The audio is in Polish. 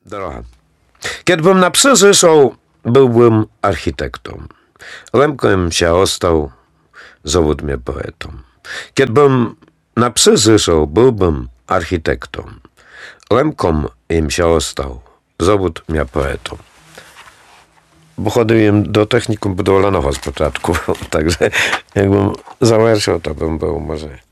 Droga. Kiedbym na psy zyszał, byłbym architektą. Lemkiem się ostał, zawód mnie poetą. Kiedbym na psy zyszał, byłbym architektą. Lemkom im się ostał, zawód mnie poetą. Bo chodziłem do technikum budowlanego z początku, także jakbym zawerszał, to bym był może